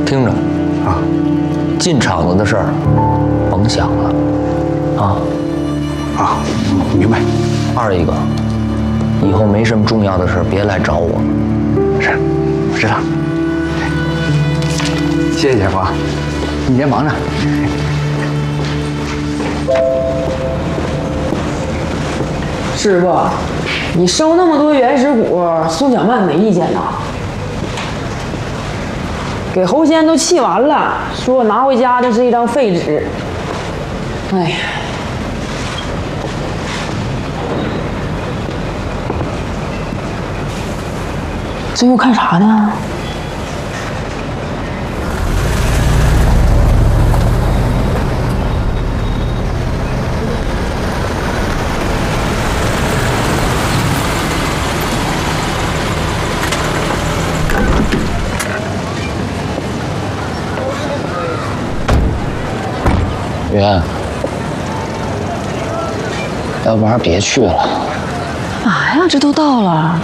听着， 啊进场子的事儿，甭想了，啊。 啊，明白。 二一个，以后没什么重要的事别来找我。 是，我知道。谢谢姐夫，你先忙着。 师傅，你收那么多原始股，宋小曼没意见呐？给侯仙都气完了，说我拿回家的是一张废纸。哎呀，这又看啥呢？ 圆，要不然别去了。 干嘛呀？这都到了。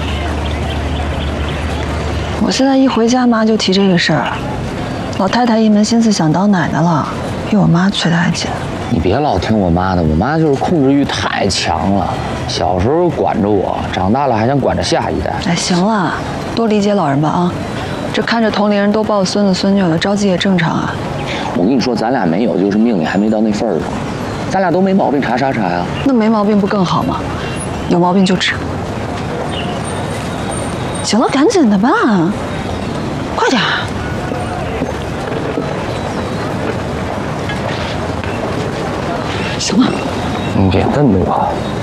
我现在一回家，妈就提这个事儿。老太太一门心思想当奶奶了，比我妈催得还紧。 你别老听我妈的，我妈就是控制欲太强了。小时候管着我，长大了还想管着下一代。 哎，行了，多理解老人吧啊！这看着同龄人都抱孙子孙女了，着急也正常啊。 我跟你说，咱俩没有，就是命里还没到那份儿上。咱俩都没毛病，查啥查呀？ 那没毛病不更好吗？有毛病就治。行了，赶紧的吧，快点。行了。 你别瞪着我。